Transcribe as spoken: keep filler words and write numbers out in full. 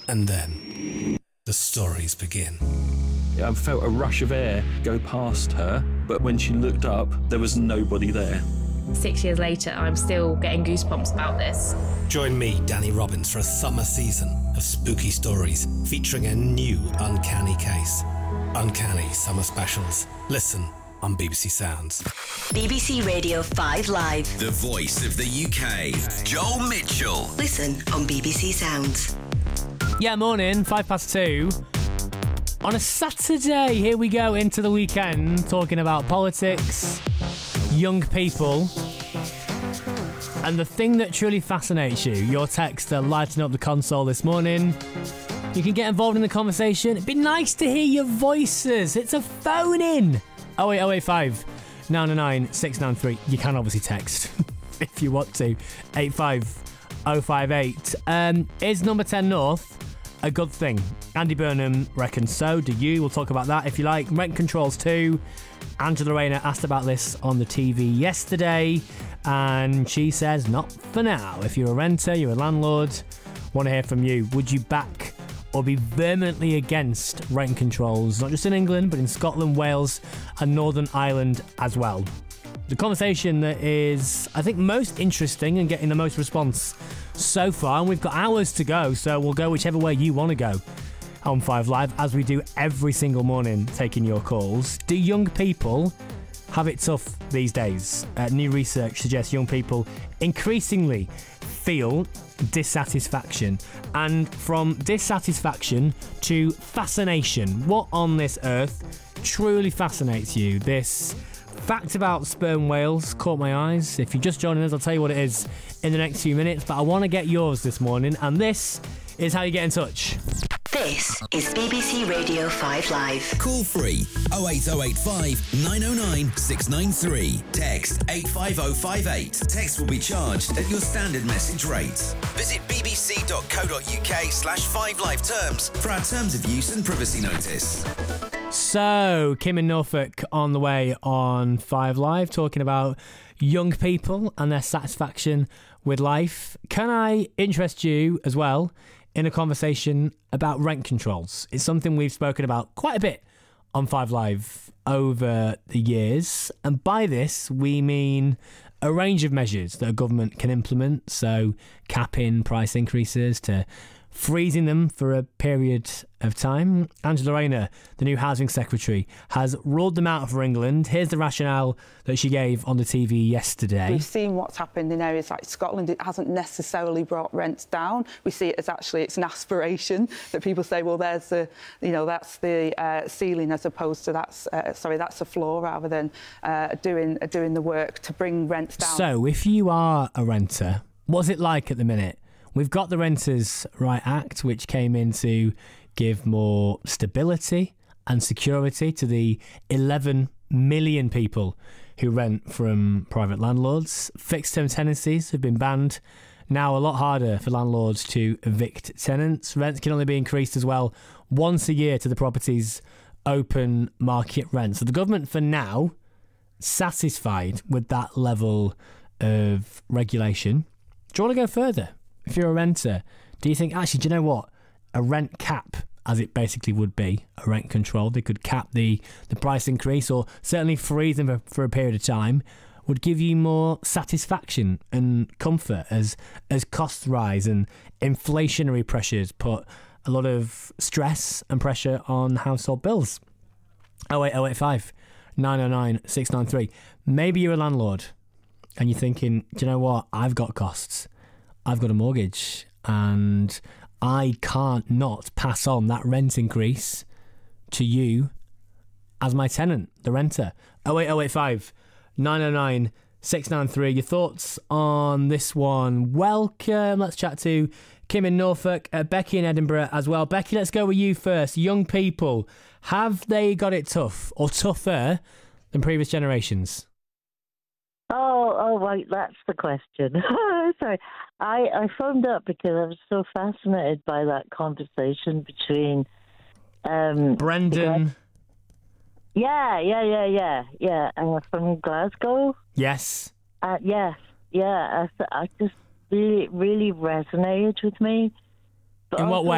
And then, the stories begin. I felt a rush of air go past her, but when she looked up, there was nobody there. Six years later, I'm still getting goosebumps about this. Join me, Danny Robbins, for a summer season of spooky stories featuring a new uncanny case. Uncanny Summer Specials. Listen on B B C Sounds. B B C Radio five Live. The voice of the U K. Joel Mitchell. Listen on B B C Sounds. Yeah, morning, five past two. On a Saturday, here we go into the weekend, talking about politics, young people, and the thing that truly fascinates you, your texts are lighting up the console this morning. You can get involved in the conversation. It'd be nice to hear your voices. It's a phone in. oh eight oh eight five, nine oh nine, six nine three. You can obviously text if you want to. eight five oh five eight. Um, is number ten North a good thing? Andy Burnham reckons so. Do you? We'll talk about that if you like. Rent controls too. Angela Rayner asked about this on the T V yesterday, and she says not for now. If you're a renter, you're a landlord, want to hear from you. Would you back or be vehemently against rent controls, not just in England, but in Scotland, Wales and Northern Ireland as well? The conversation that is, I think, most interesting and getting the most response so far, and we've got hours to go, so we'll go whichever way you want to go on five Live, as we do every single morning, taking your calls. Do young people have it tough these days? Uh, new research suggests young people increasingly feel dissatisfaction, and from dissatisfaction to fascination. What on this earth truly fascinates you? This fact about sperm whales caught my eyes. If you're just joining us, I'll tell you what it is in the next few minutes, but I want to get yours this morning, and this is how you get in touch. This is B B C Radio five Live. Call free oh eight oh eight five, nine oh nine, six nine three. Text eight five oh five eight. Text will be charged at your standard message rate. Visit bbc.co.uk slash 5live terms for our terms of use and privacy notice. So, Kim in Norfolk on the way on five Live, talking about young people and their satisfaction with life. Can I interest you as well in a conversation about rent controls? It's something we've spoken about quite a bit on five Live over the years. And by this, we mean a range of measures that a government can implement. So capping price increases to freezing them for a period of time. Angela Rayner, the new Housing Secretary, has ruled them out for England. Here's the rationale that she gave on the T V yesterday. We've seen what's happened in areas like Scotland. It hasn't necessarily brought rents down. We see it as actually it's an aspiration that people say, well, there's the, you know, that's the uh, ceiling as opposed to that's, uh, sorry, that's a floor, rather than uh, doing uh, doing the work to bring rents down. So if you are a renter, what's it like at the minute? We've got the Renters' Right Act, which came in to give more stability and security to the eleven million people who rent from private landlords. Fixed-term tenancies have been banned. Now a lot harder for landlords to evict tenants. Rents can only be increased as well once a year to the property's open market rent. So the government, for now, satisfied with that level of regulation. Do you want to go further? If you're a renter, do you think, actually, do you know what? A rent cap, as it basically would be, a rent control, they could cap the, the price increase or certainly freeze them for, for a period of time, would give you more satisfaction and comfort as as costs rise and inflationary pressures put a lot of stress and pressure on household bills. oh eight oh eight five, nine oh nine, six nine three. Maybe you're a landlord and you're thinking, do you know what? I've got costs. I've got a mortgage and I can't not pass on that rent increase to you as my tenant, the renter. oh eight oh eight five, nine oh nine, six nine three. Your thoughts on this one? Welcome. Let's chat to Kim in Norfolk, uh, Becky in Edinburgh as well. Becky, let's go with you first. Young people, have they got it tough or tougher than previous generations? Oh, oh, right, that's the question. Sorry, I, I phoned up because I was so fascinated by that conversation between um, Brendan. Yeah, yeah, yeah, yeah, yeah. Uh, from Glasgow. Yes. Uh, yes, yeah. I, I just really, really resonated with me. But in what way?